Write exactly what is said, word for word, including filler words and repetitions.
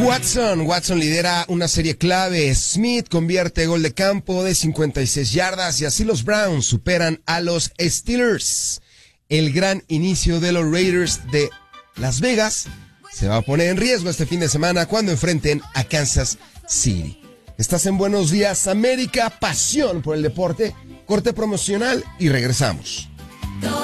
Watson, Watson lidera una serie clave. Smith convierte gol de campo de cincuenta y seis yardas y así los Browns superan a los Steelers. El gran inicio de los Raiders de Las Vegas se va a poner en riesgo este fin de semana cuando enfrenten a Kansas City. Estás en Buenos Días América, pasión por el deporte, corte promocional y regresamos.